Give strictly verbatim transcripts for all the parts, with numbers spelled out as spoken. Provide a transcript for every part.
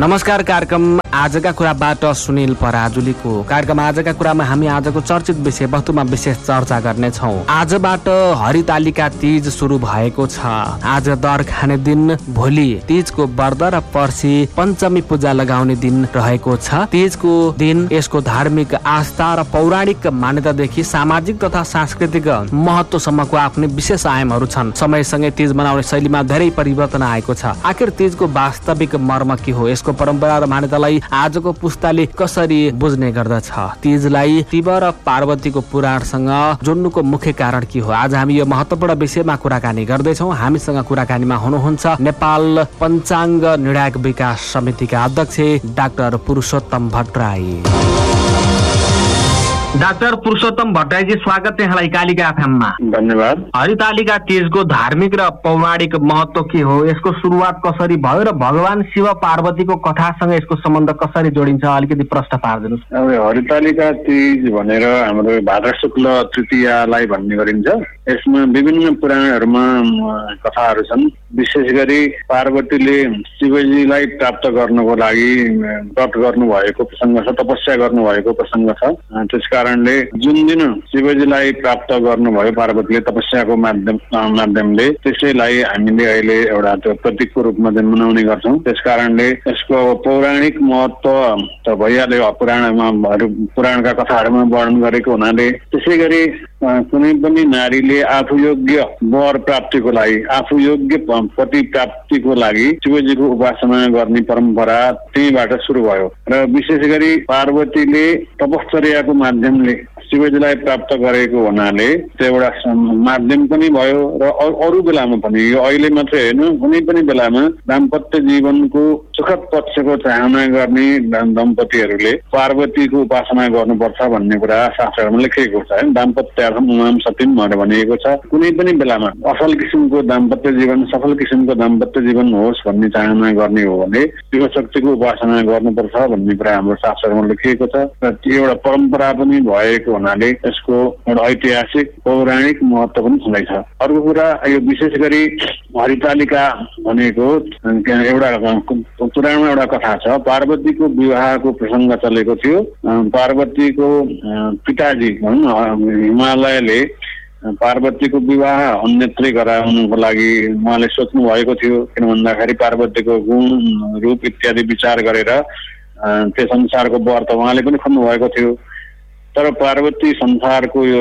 नमस्कार। कार्यक्रम आजका कुराबाट सुनिल पराजुलीको कार्यक्रम आजका कुरामा हामी आजको चर्चित विषय वस्तुमा विशेष चर्चा गर्नेछौँ। आजबाट हरितालिका तीज सुरु भएको छ। आज दर खाने दिन, भोलि तीजको व्रत र पर्सि पञ्चमी पूजा लगाउने दिन रहेको छ। तीजको दिन यसको धार्मिक आस्था र पौराणिक मान्यतादेखि सामाजिक तथा सांस्कृतिक महत्वसम्मको आफ्नै विशेष आयामहरू छन्। समयसँगै तीज मनाउने शैलीमा धेरै परिवर्तन आएको छ। आखिर तीजको वास्तविक मर्म के हो? यसको परम्परा र मान्यतालाई आजको पुस्ताले कसरी बुझ्ने गर्दछ? तीजलाई शिव र पार्वतीको पुराणसँग जोड्नुको मुख्य कारण के हो? आज हामी यो महत्वपूर्ण विषयमा कुराकानी गर्दैछौँ। हामीसँग कुराकानीमा हुनुहुन्छ नेपाल पञ्चाङ्ग निर्णायक विकास समितिका अध्यक्ष डाक्टर पुरुषोत्तम भट्टराई। डाक्टर पुरुषोत्तम भट्टराईजी, स्वागत छ यहाँलाई कालिका एफएममा। धन्यवाद। हरितालिका तीजको धार्मिक र पौराणिक महत्व के हो? यसको सुरुवात कसरी भयो र भगवान शिव पार्वतीको कथासँग यसको सम्बन्ध कसरी जोडिन्छ? अलिकति प्रश्न पार्दिनुहोस्। अब हरितालिका तीज भनेर हाम्रो भाद्र शुक्ल तृतीयालाई भन्ने गरिन्छ। यसमा विभिन्न पुराणहरूमा कथाहरू छन्। विशेष गरी पार्वतीले शिवजीलाई प्राप्त गर्नको लागि व्रत गर्नुभएको प्रसङ्ग छ, तपस्या गर्नुभएको प्रसङ्ग छ। त्यस कारणले जुन दिन शिवजीलाई प्राप्त गर्नुभयो पार्वतीले तपस्याको माध्यम माध्यमले त्यसैलाई हामीले अहिले एउटा त्यो प्रतीकको रूपमा चाहिँ मनाउने गर्छौँ। त्यस कारणले यसको पौराणिक महत्व त भइहाल्यो, पुराणमा पुराणका कथाहरूमा वर्णन गरेको हुनाले। त्यसै गरी कुनै पनि नारीले आफू योग्य वर प्राप्तिको लागि, आफू योग्य पति प्राप्तिको लागि शिवजीको उपासना गर्ने परम्परा त्यहीबाट सुरु भयो र विशेष गरी पार्वतीले तपश्चर्याको माध्यमले शिवजीलाई प्राप्त गरेको हुनाले त्यो एउटा माध्यम पनि भयो र अरू बेलामा पनि, यो अहिले मात्रै होइन, कुनै पनि बेलामा दाम्पत्य जीवनको सुखद पक्षको चाहना गर्ने दम्पतिहरूले पार्वतीको उपासना गर्नुपर्छ भन्ने कुरा शास्त्रहरूमा लेखिएको छ। दाम्पत्यार्थम उमाम सतीम भनेर भनिएको छ। कुनै पनि बेलामा असल किसिमको दाम्पत्य जीवन, सफल किसिमको दाम्पत्य जीवन होस् भन्ने चाहना गर्ने हो भने शिवशक्तिको उपासना गर्नुपर्छ भन्ने कुरा हाम्रो शास्त्रहरूमा लेखिएको छ र एउटा परम्परा पनि भएको हुनाले यसको एउटा ऐतिहासिक पौराणिक महत्व पनि छँदैछ। अर्को कुरा, यो विशेष गरी हरितालिका भनेको एउटा पुराणमा एउटा कथा छ। पार्वतीको विवाहको प्रसङ्ग चलेको थियो। पार्वतीको पिताजी हिमालयले पार्वतीको विवाह अन्यत्रै गराउनुको लागि उहाँले सोच्नु भएको थियो। किन भन्दाखेरि पार्वतीको गुण, रूप इत्यादि विचार गरेर त्यो संसारको व्रत उहाँले पनि खोज्नु भएको थियो। तर पार्वती संसारको यो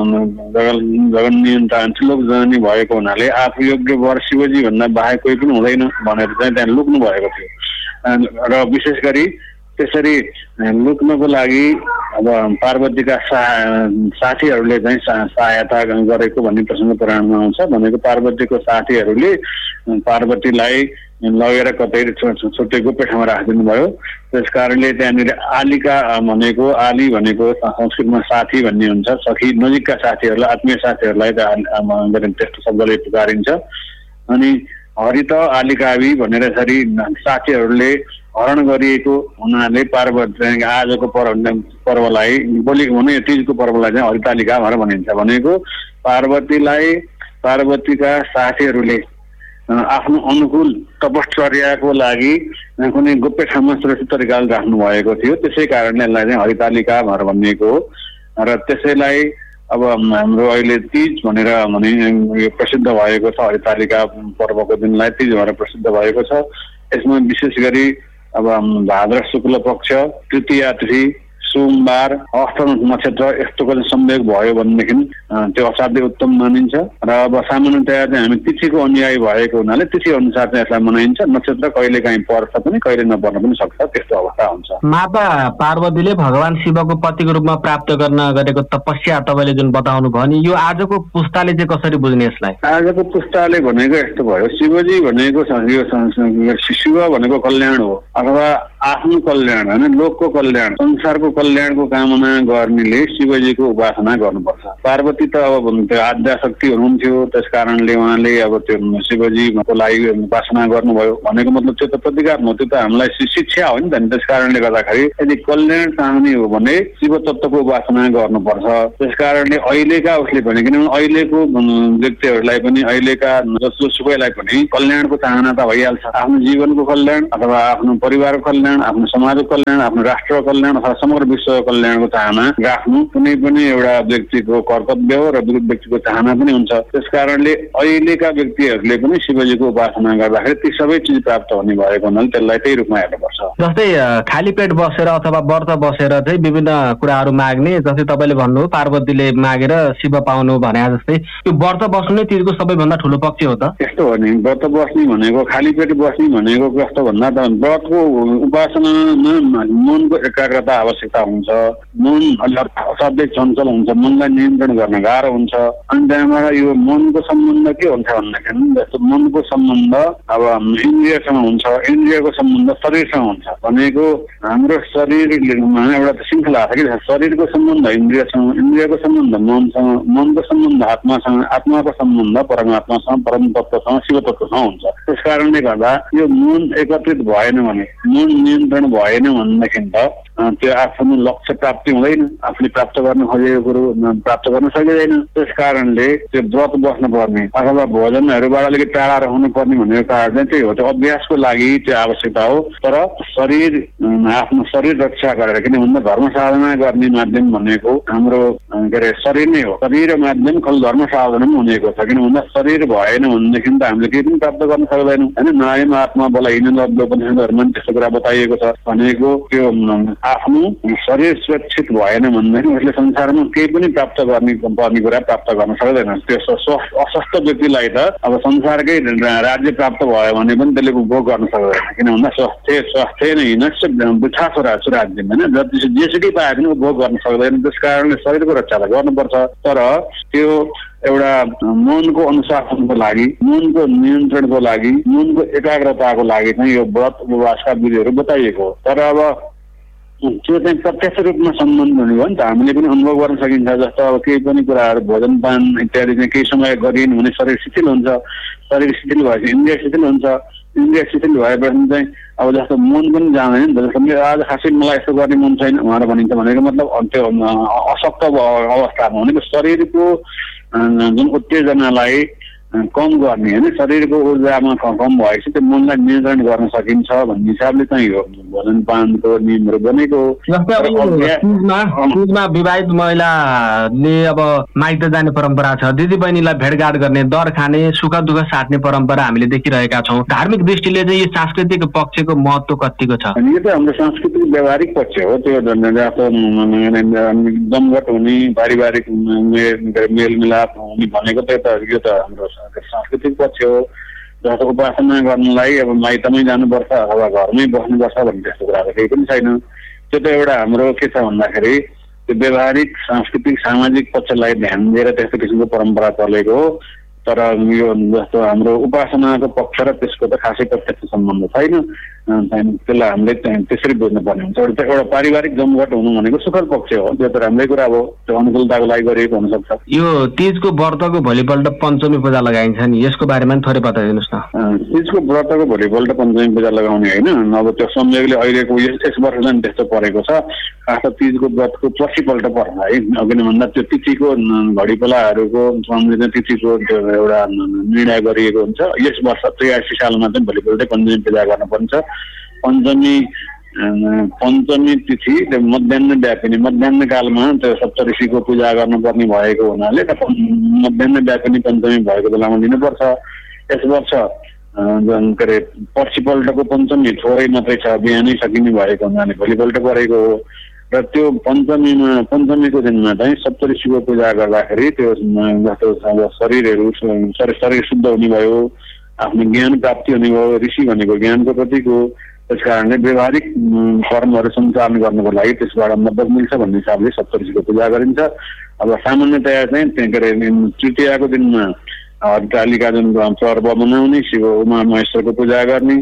जगन नियन्ता त्रिलोक जननी भएको हुनाले आफू योग्य वर शिवजी भन्दा बाहेक कोही पनि हुँदैन भनेर चाहिँ त्यहाँ लुक्नु भएको थियो र विशेष गरी त्यसरी लुक्नको लागि अब पार्वतीका सा साथीहरूले चाहिँ सहायता गरेको भन्ने प्रसङ्ग पुराणमा आउँछ। भनेको पार्वतीको साथीहरूले पार्वतीलाई लगेर कतै छुट्टै गोप्य ठाउँमा राखिदिनु भयो। त्यस कारणले त्यहाँनिर आलिका भनेको, आली भनेको संस्कृतमा साथी भन्ने हुन्छ। सखी, नजिकका साथीहरूलाई, आत्मीय साथीहरूलाई त्यस्तो शब्दले पुकारिन्छ। अनि हरित आलिकावी भनेर यसरी साथीहरूले हरण गरिएको हुनाले पार्वती आजको पर्व पर्वलाई भोलि हुने तीजको पर्वलाई चाहिँ हरितालिका भनेर भनिन्छ। भनेको पार्वतीलाई पार्वतीका साथीहरूले आफ्नो अनुकूल तपश्चर्याको लागि कुनै गोप्य ठाउँमा सुरक्षित तरिकाले राख्नु भएको थियो। त्यसै कारणले यसलाई चाहिँ हरितालिका भनेर भनिएको हो र त्यसैलाई अब हाम्रो अहिले तीज भनेर भनि यो प्रसिद्ध भएको छ। हरितालिका पर्वको दिनलाई तीज भनेर प्रसिद्ध भएको छ। यसमा विशेष गरी अब भाद्र शुक्ल पक्ष तृतीया तिथि सोमबार अष्ट नक्षत्र यस्तोको संयोग भयो भनेदेखि त्यो असाध्यै उत्तम मानिन्छ र अब सामान्यतया चाहिँ हामी तिथिको अनुयायी भएको हुनाले तिथि अनुसार चाहिँ यसलाई मनाइन्छ। नक्षत्र कहिले काहीँ पर्छ पनि, कहिले नपर्न पनि सक्छ, त्यस्तो अवस्था हुन्छ। माता पार्वतीले भगवान शिवको पतिको रूपमा प्राप्त गर्न गरेको तपस्या तपाईँले जुन बताउनु भयो नि, यो आजको पुस्ताले चाहिँ कसरी बुझ्ने यसलाई? आजको पुस्ताले भनेको यस्तो भयो, शिवजी भनेको यो शिव भनेको कल्याण हो अथवा आफ्नो कल्याण होइन लोकको कल्याण संसारको कल्याणको कामना गर्नेले शिवजीको उपासना गर्नुपर्छ। पार्वती त अब त्यो आद्याशक्ति हुनुहुन्थ्यो, त्यस कारणले उहाँले अब त्यो शिवजीको लागि उपासना गर्नुभयो भनेको मतलब त्यो त प्रतिकार हो, त्यो त हामीलाई शिक्षा हो नि त। त्यस कारणले गर्दाखेरि यदि कल्याण चाहने हो भने शिव तत्त्वको उपासना गर्नुपर्छ। त्यस कारणले अहिलेका उसले भने किनभने अहिलेको व्यक्तिहरूलाई पनि अहिलेका जसोसुकैलाई पनि कल्याणको चाहना त भइहाल्छ। आफ्नो जीवनको कल्याण अथवा आफ्नो परिवारको कल्याण, आफ्नो समाजको कल्याण, आफ्नो राष्ट्रको कल्याण अथवा समग्र विश्वको कल्याणको चाहना राख्नु कुनै पनि एउटा व्यक्तिको कर्तव्य हो र व्यक्तिको चाहना पनि हुन्छ। त्यस कारणले अहिलेका व्यक्तिहरूले पनि शिवजीको उपासना गर्दाखेरि ती सबै चिज प्राप्त हुने भएको हुनाले त्यसलाई त्यही रूपमा हेर्नुपर्छ। जस्तै खाली पेट बसेर अथवा व्रत बसेर चाहिँ विभिन्न कुराहरू माग्ने, जस्तै तपाईँले भन्नुभयो पार्वतीले मागेर शिव पाउनु भने जस्तै त्यो व्रत बस्नु नै तिजको सबैभन्दा ठुलो पक्ष हो त? त्यस्तो हो नि, व्रत बस्ने भनेको खाली पेट बस्ने भनेको कस्तो भन्दा त व्रतको उपासनामा मनको एकाग्रता आवश्यकता हुन्छ। मन अलिक असाध्यै चञ्चल हुन्छ, मनलाई नियन्त्रण गर्न गाह्रो हुन्छ। अनि त्यहाँबाट यो मनको सम्बन्ध के हुन्छ भन्दाखेरि जस्तो मनको सम्बन्ध अब इन्द्रियसँग हुन्छ, इन्द्रियको सम्बन्ध शरीरसँग हुन्छ भनेको हाम्रो शरीरमा एउटा श्रृङ्खला छ कि शरीरको सम्बन्ध इन्द्रियसँग, इन्द्रियको सम्बन्ध मनसँग, मनको सम्बन्ध आत्मासँग, आत्माको सम्बन्ध परमात्मासँग, परम तत्त्वसँग, शिव तत्त्वसँग हुन्छ। त्यस कारणले गर्दा यो मन एकत्रित भएन भने, मन नियन्त्रण भएन भनेदेखि त त्यो आफ्नो लक्ष्य प्राप्ति हुँदैन, आफूले प्राप्त गर्न खोजेको कुरो प्राप्त गर्न सकिँदैन। त्यस कारणले त्यो व्रत बस्नुपर्ने अथवा भोजनहरूबाट अलिकति टाढा रहनुपर्ने भनेको कारण चाहिँ त्यही हो। त्यो अभ्यासको लागि त्यो आवश्यकता हो। तर शरीर आफ्नो शरीर रक्षा गरेर, किन भन्दा धर्म साधना गर्ने माध्यम भनेको हाम्रो के अरे शरीर नै हो। शरीर माध्यम खल धर्म साधना पनि हुनेको छ। किन भन्दा शरीर भएन भनेदेखि त हामीले केही पनि प्राप्त गर्न सक्दैनौँ होइन। नायम आत्मा बलहीन उपनिषदहरूमा पनि त्यस्तो कुरा बताइएको छ भनेको त्यो आफ्नो शरीर सुरक्षित भएन भनेदेखि उसले संसारमा केही पनि प्राप्त गर्ने पर्ने कुरा प्राप्त गर्न सक्दैन। त्यो अस्वस्थ व्यक्तिलाई त अब संसारकै राज्य प्राप्त भयो भने पनि त्यसले उपभोग गर्न सक्दैन। किन भन्दा स्वास्थ्य स्वास्थ्य नै हिँड्छ बिठा छोराछु राज्य होइन, जति जेसुकै पाए पनि उपभोग गर्न सक्दैन। त्यस कारणले शरीरको रक्षा त गर्नुपर्छ। तर त्यो एउटा मनको अनुशासनको लागि, मनको नियन्त्रणको लागि, मनको एकाग्रताको लागि चाहिँ यो व्रत उपवासका विधिहरू बताइएको हो। तर अब त्यो चाहिँ प्रत्यक्ष रूपमा सम्बन्ध हुने हो नि त, हामीले पनि अनुभव गर्न सकिन्छ। जस्तो अब केही पनि कुराहरू भोजनपान इत्यादि चाहिँ केही समय गरिन् भने शरीर शिथिल हुन्छ, शरीर शिथिल भएपछि इन्द्रिय शिथिल हुन्छ, इन्द्रिय शिथिल भएपछि चाहिँ अब जस्तो मन पनि जाँदैन नि त। जस्तो मेरो आज खासै मलाई यस्तो गर्ने मन छैन भनेर भनिन्छ भनेको मतलब त्यो अशक्त अवस्थामा भनेको शरीरको जुन उत्तेजनालाई कम गर्ने होइन, शरीरको ऊर्जामा कम भएपछि त्यो मनलाई नियन्त्रण गर्न सकिन्छ भन्ने हिसाबले चाहिँ यो भोजनपानको नियमहरू बनेको हो। विवाहित महिलाले अब माइत जाने परम्परा छ, दिदी बहिनीलाई भेटघाट गर्ने, दर खाने, सुख दुःख साट्ने परम्परा हामीले देखिरहेका छौँ। धार्मिक दृष्टिले चाहिँ यो सांस्कृतिक पक्षको महत्त्व कतिको छ? यो त हाम्रो सांस्कृतिक व्यावहारिक पक्ष हो। त्यो जमघट हुने, पारिवारिक मेलमिलाप हुने भनेको त यो त हाम्रो सांस्कृतिक पक्ष हो। जस्तो उपासना गर्नलाई अब माइतमै जानुपर्छ अथवा घरमै बस्नुपर्छ भन्ने त्यस्तो कुराहरू केही पनि छैन। त्यो त एउटा हाम्रो के छ भन्दाखेरि त्यो व्यावहारिक सांस्कृतिक सामाजिक पक्षलाई ध्यान दिएर त्यस्तो किसिमको परम्परा चलेको हो। तर यो जस्तो हाम्रो उपासनाको पक्ष र त्यसको त खासै प्रत्यक्ष सम्बन्ध छैन। त्यसलाई हामीले त्यसरी बुझ्नुपर्ने हुन्छ। एउटा पारिवारिक जमघट हुनु भनेको सुखद पक्ष हो, त्यो त राम्रै कुरा हो, त्यो अनुकूलताको लागि गरिएको हुनसक्छ। यो तीजको व्रतको भोलिपल्ट पञ्चमी पूजा लगाइन्छ नि, यसको बारेमा थोरै बताइदिनुहोस् न। तीजको व्रतको भोलिपल्ट पञ्चमी पूजा लगाउने होइन, अब त्यो संयोगले अहिलेको यस वर्ष चाहिँ त्यस्तो परेको छ। खास तीजको व्रतको पछिपल्ट पर्छ है, किन भन्दा त्यो तिथिको घडीपलाहरूको संविधान तिथिको एउटा निर्णय गरिएको हुन्छ। यस वर्ष त्रियासी सालमा चाहिँ भोलिपल्टै पञ्चमी पूजा गर्नुपर्छ। पञ्चमी पञ्चमी तिथि त्यो मध्याह्न व्यापिनी मध्याह्न कालमा त्यो सप्तऋषिको पूजा गर्नुपर्ने भएको हुनाले मध्याह्न व्यापिनी पञ्चमी भएको बेलामा दिनुपर्छ। यस वर्ष के अरे पछिपल्टको पञ्चमी थोरै मात्रै छ, बिहानै सकिने भएको हुनाले भोलिपल्ट परेको हो। र त्यो पञ्चमीमा पञ्चमीको दिनमा चाहिँ सप्तऋषिको पूजा गर्दाखेरि त्यो जस्तो शरीरहरू शरीर शुद्ध हुने भयो, आफ्नो ज्ञान प्राप्ति हुने भयो। ऋषि भनेको ज्ञानको प्रतीक हो। त्यस कारणले व्यावहारिक कर्महरू सञ्चालन गर्नको लागि त्यसबाट मद्दत मिल्छ भन्ने हिसाबले सप्तऋषिको पूजा गरिन्छ। अब सामान्यतया चाहिँ के अरे तृतीयाको दिनमा हरितालिका जुन पर्व मनाउने, शिव उमा महेश्वरको पूजा गर्ने,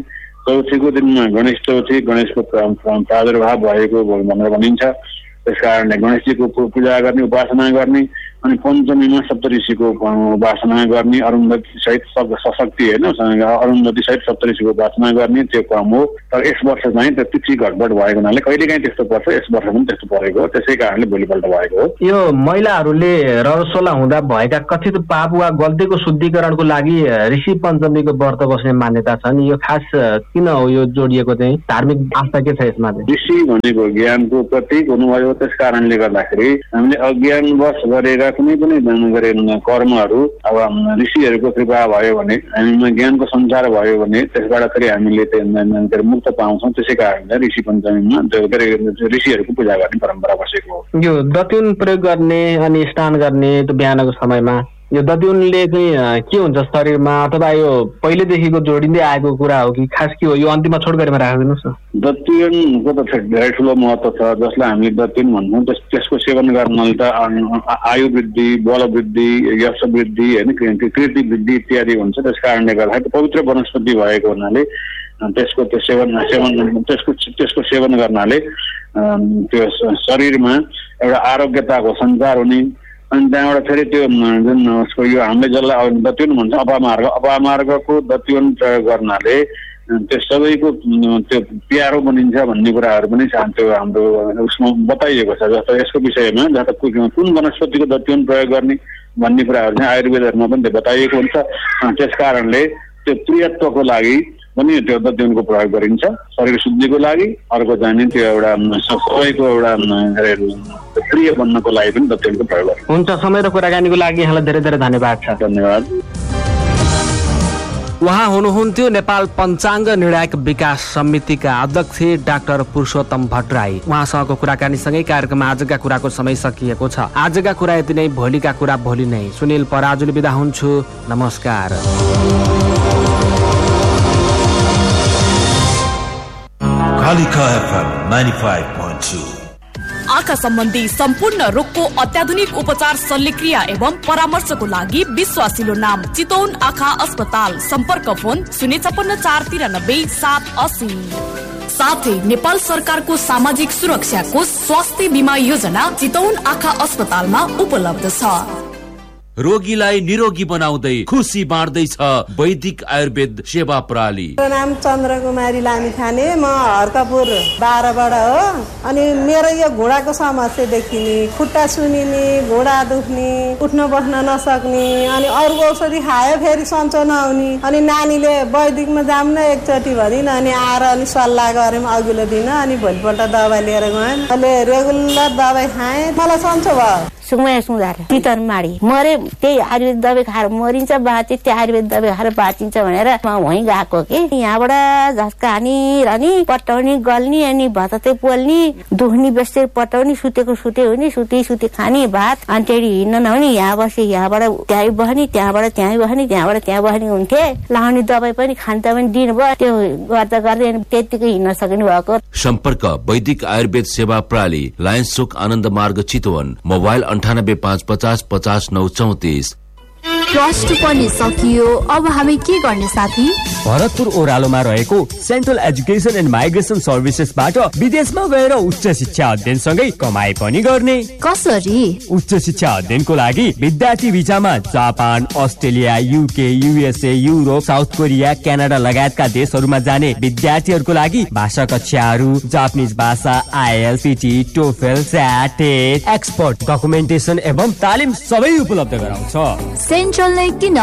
चौथीको दिनमा गणेश चौथी, गणेशको प्रादुर्भाव भएको भनेर भनिन्छ। त्यस कारणले गणेशजीको पूजा गर्ने, उपासना गर्ने, अनि पञ्चमीमा सप्तऋषिको उपासना गर्ने, अरुन्धती सहित सशक्ति होइन अरुन्धती सहित सप्तऋषिको उपासना गर्ने त्यो क्रम हो। तर यस वर्ष चाहिँ त्यो तिथि घटबड भएको हुनाले कहिलेकाहीँ त्यस्तो पर्छ, यस वर्ष पनि त्यस्तो परेको हो, त्यसै कारणले भोलिपल्ट भएको हो। यो महिलाहरूले रजस्वला हुँदा भएका कथित पाप वा गल्तीको शुद्धिकरणको लागि ऋषि पञ्चमीको व्रत बस्ने मान्यता छ नि, यो खास किन हो यो जोडिएको चाहिँ धार्मिक आस्था के छ यसमा चाहिँ? ऋषि भनेको ज्ञानको प्रतीक हुनुभयो, त्यस कारणले गर्दाखेरि हामीले अज्ञानवश गरेका कुनै पनि गरेका कर्महरू अब ऋषिहरूको कृपा भयो भने, हामीमा ज्ञानको सञ्चार भयो भने त्यसबाट फेरि हामीले मुक्त पाउँछौँ। त्यसै कारणले ऋषि पञ्चमीमा ऋषिहरूको पूजा गर्ने परम्परा बसेको हो। यो दत्युन प्रयोग गर्ने अनि स्नान गर्ने त्यो बिहानको समयमा यो दत्युनले चाहिँ के हुन्छ शरीरमा, अथवा यो पहिलेदेखिको जोडिँदै आएको कुरा हो कि खास के हो, यो अन्तिममा छोटकरीमा राखिदिनुहोस् न। दत्युनको त धेरै ठुलो महत्त्व छ, जसलाई हामीले दत्युन भन्छौँ। त्यसको सेवन गर्नाले त आयु वृद्धि, बल वृद्धि, यश वृद्धि होइन कृति वृद्धि इत्यादि हुन्छ। त्यस कारणले गर्दाखेरि पवित्र वनस्पति भएको हुनाले त्यसको त्यो सेवन सेवन त्यसको त्यसको सेवन गर्नाले त्यो शरीरमा एउटा आरोग्यताको सञ्चार हुने, अनि त्यहाँबाट फेरि त्यो जुन उसको यो हामीले जसलाई दत्युन भन्छ अपामार्ग, अपामार्गको दत्युन प्रयोग गर्नाले त्यो सबैको त्यो प्यारो बनिन्छ भन्ने कुराहरू पनि त्यो हाम्रो उसमा बताइएको छ। जस्तो यसको विषयमा जस्तो कुन वनस्पतिको दत्युन प्रयोग गर्ने भन्ने कुराहरू चाहिँ आयुर्वेदहरूमा पनि बताइएको हुन्छ। त्यस कारणले त्यो प्रियत्वको लागि पनि त्यो दत्युनको प्रयोग गरिन्छ, शरीर शुद्धिको लागि। अर्को चाहिँ त्यो एउटा सबैको एउटा प्रिय बन्नको लागि पनि दत्युनको प्रयोग गरिन्छ। हुन्छ, समय र कुराकानीको लागि यहाँलाई धेरै धेरै धन्यवाद छ। धन्यवाद। उहाँ हुनुहुन्थ्यो नेपाल पञ्चाङ्ग निर्णायक विकास समितिका अध्यक्ष डाक्टर पुरुषोत्तम भट्टराई। उहाँसँगको कुराकानीसँगै कार्यक्रम आजका कुराको समय सकिएको छ। आजका कुरा यति नै, भोलिका कुरा भोलि नै। सुनिल पराजुली बिदा हुन्छु, नमस्कार। Kalika FM ninety-five point two। आँखा सम्बन्धी सम्पूर्ण रोगको अत्याधुनिक उपचार, शल्यक्रिया एवं परामर्शको लागि विश्वासिलो नाम चितौन आँखा अस्पताल। सम्पर्क फोन शून्य छपन्न चार तिरानब्बे सात अस्सी। साथै नेपाल सरकारको सामाजिक सुरक्षाको स्वास्थ्य बिमा योजना चितौन आँखा अस्पतालमा उपलब्ध छ। रोगीलाई निरोगी बनाउँदै खुसी बाँड्दैछ वैदिक आयुर्वेद सेवा प्रणाली। नाम चन्द्र कुमारी लामिछाने, म हर्कपुर बाह्रबाट हो। अनि मेरो यो घुँडाको समस्या देखिने, खुट्टा सुनिने, घुँडा दुख्ने, उठ्न बस्न नसक्ने, अनि अरू औषधि खायो फेरि सन्चो नहुने। अनि नानीले वैदिकमा जाऊँ न एकचोटि भनिन्, अनि आएर अनि सल्लाह गऱ्यौँ अघिल्लो दिन। अनि भोलिपल्ट दबाई लिएर गएँ, अहिले रेगुलर दबाई खाएँ, मलाई सन्चो भयो। सुमाया सुधार चितन माडी मरे, त्यही आयुर्वेद दबाई खाएर मरिन्छ, बाँचे त्यो आयुर्वेद दबाई खाएर बाँचिन्छ भनेर म वहीँ गएको कि यहाँबाट झस्का हानी अनि पटाउने गल्ने, अनि भतते पोल्ने, दुख्ने बेसी पटाउने, सुतेको सुते हुने, सुते सुते खाने भात, अनि त्यही हिँड्न नहुने। यहाँ बसे यहाँबाट त्यहीँ बस्ने, त्यहाँबाट त्यहीँ बस्ने, त्यहाँबाट त्यहाँ बस्ने हुन्थे। लाउने दबाई पनि खान्छ पनि दिनुभयो, त्यो गर्दा गर्दै त्यतिकै हिँड्न सक्नु भएको। सम्पर्क वैदिक आयुर्वेद सेवा प्रणाली, लायन्स चोक, आनन्द मार्ग, चितवन। मोबाइल अन्ठानब्बे पाँच पचास पचास नौ चौतिस। प्लस टू पनि सकियो, अब हामी के गर्ने साथी? भरतपुर ओह्रालोमा रहेको सेन्ट्रल एजुकेसन एन्ड माइग्रेसन सर्भिसेसबाट विदेशमा गएर उच्च शिक्षा अध्ययनसँगै कमाई पनि गर्ने। कसरी? उच्च शिक्षा अध्ययनको लागि विद्यार्थी भिसामा Japan, Australia, UK, USA, Europe, south Korea, Canada लगायतका देशहरूमा जाने विद्यार्थीहरूको लागि भाषा कक्षाहरू, जापानिज भाषा, आइएलटिएस, पीटी, टोफेल, स्याट, टेट, एक्सपर्ट डकुमेन्टेसन एवं तालिम सबै उपलब्ध गराउँछ। सेन्ट्रल नै किन?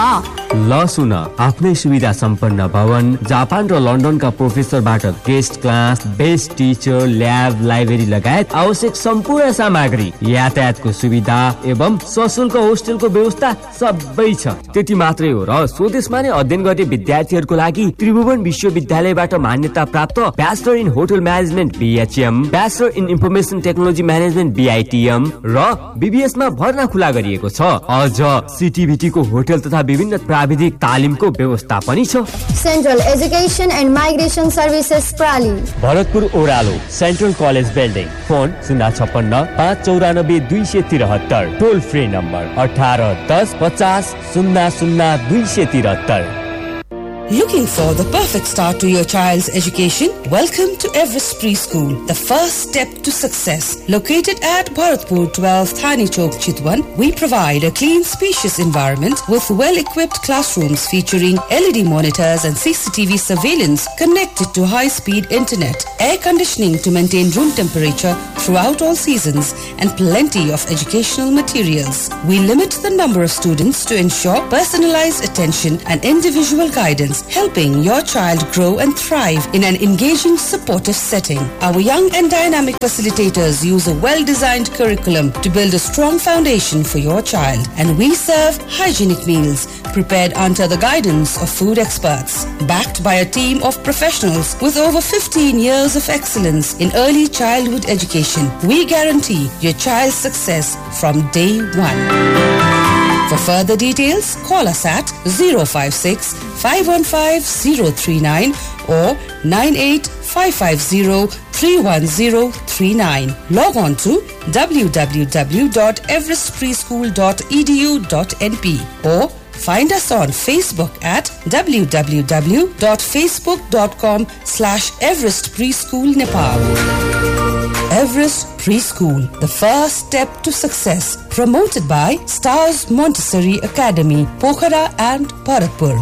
ल सुन, आफ्नै सुविधा सम्पन्न भवन, जापान र लन्डनका प्रोफेसरबाट guest class, best teacher, lab, library लगायत आवश्यक सम्पूर्ण सामग्री, यातायातको सुविधा एवं सशुल्क होस्टेलको व्यवस्था सबै छ। त्यति मात्रै हो र स्वदेशमा नै अध्ययन गर्ने विद्यार्थीहरूको लागि त्रिभुवन विश्वविद्यालयबाट मान्यता प्राप्त bachelor in hotel management BHM, bachelor in information technology management बीआईटीएम र बीबीएसमा भर्ना खुला गरिएको छ। अझ सिटिभिटीको होटल तथा विभिन्न प्राविधिक तालिमको व्यवस्था पनि छ। Central education and migration services प्रणाली, भरतपुर ओह्रालो, सेन्ट्रल कलेज बिल्डिङ। फोन शून्य छप्पन्न पाँच चौरानब्बे दुई सय त्रिहत्तर, टोल फ्री नम्बर अठार दस पचास शून्य शून्य दुई सय त्रिहत्तर। Looking for the perfect start to your child's education? Welcome to Everest Preschool, the first step to success. Located at Bharatpur twelve Thani Chowk, Chitwan, we provide a clean, spacious environment with well-equipped classrooms featuring L E D monitors and C C T V surveillance connected to high-speed internet, air conditioning to maintain room temperature throughout all seasons, and plenty of educational materials. We limit the number of students to ensure personalized attention and individual guidance, helping your child grow and thrive in an engaging, supportive setting. Our young and dynamic facilitators use a well-designed curriculum to build a strong foundation for your child, and we serve hygienic meals prepared under the guidance of food experts. Backed by a team of professionals with over fifteen years of excellence in early childhood education, we guarantee your child's success from day one. For further details, call us at zero five six, five one five, zero three nine or nine eight five five zero, three one zero three nine. Log on to w w w dot everest preschool dot e d u dot n p or find us on Facebook at w w w dot facebook dot com slash Everest Preschool Nepal. Everest Preschool, the first step to success. Promoted by Stars Montessori Academy, Pokhara and Bharatpur.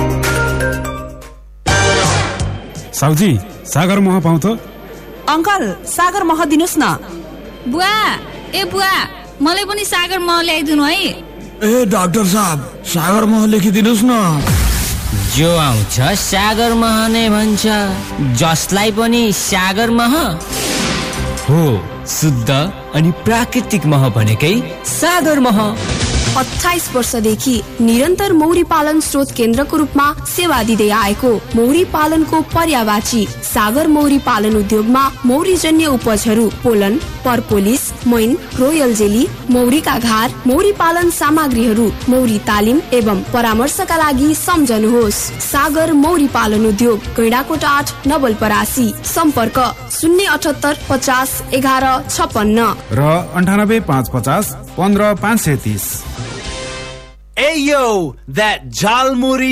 साउजी सागर मह पाउँ त? Uncle सागर मह दिनुस् न। बुवा ए बुवा मलाई पनि सागर मह ल्याइदिनु है। ए डाक्टर साहब सागर मह लेखिदिनुस् न। जो आउँछ सागर मह नै भन्छ, जसलाई पनि सागर मह हो। शुद्ध अनि प्राकृतिक मह भनेकै सागर मह। अट्ठाइस वर्षदेखि निरन्तर मौरी पालन स्रोत केन्द्रको रूपमा सेवा दिँदै आएको मौरी पालनको पर्यावाची सागर मौरी पालन उद्योगमा मौरीजन्य उपजहरू पोलन, परपोलिस, मैन, रोयल जेली, मौरीका घार, मौरी पालन सामग्रीहरू, मौरी तालिम एवं परामर्शका लागि सम्झनुहोस् सागर मौरी पालन उद्योग, गैंडाकोट आठ, नवलपरासी। सम्पर्क शून्य अठहत्तर पचास एघार छपन्न र अन्ठानब्बे पाँच पचास पन्ध्र पाँच सय तीस। Hey yo, that Jalmuri